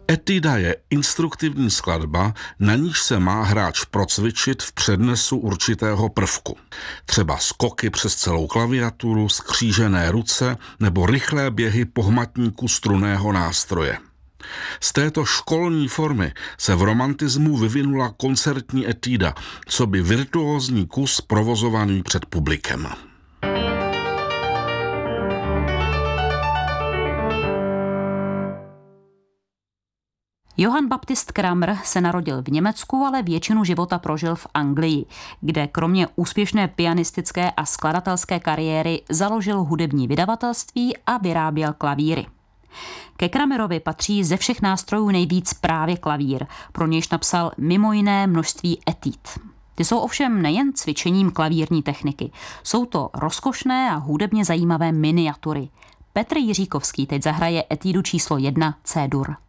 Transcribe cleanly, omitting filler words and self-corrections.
Etuda je instruktivní skladba, na níž se má hráč procvičit v přednesu určitého prvku. Třeba skoky přes celou klaviaturu, skřížené ruce nebo rychlé běhy po hmatníku strunného nástroje. Z této školní formy se v romantismu vyvinula koncertní etuda, coby virtuózní kus provozovaný před publikem. Johann Baptist Kramer se narodil v Německu, ale většinu života prožil v Anglii, kde kromě úspěšné pianistické a skladatelské kariéry založil hudební vydavatelství a vyráběl klavíry. Ke Kramerovi patří ze všech nástrojů nejvíc právě klavír, pro nějž napsal mimo jiné množství etud. Ty jsou ovšem nejen cvičením klavírní techniky, jsou to rozkošné a hudebně zajímavé miniatury. Petr Jiříkovský teď zahraje etudu číslo 1 C-dur.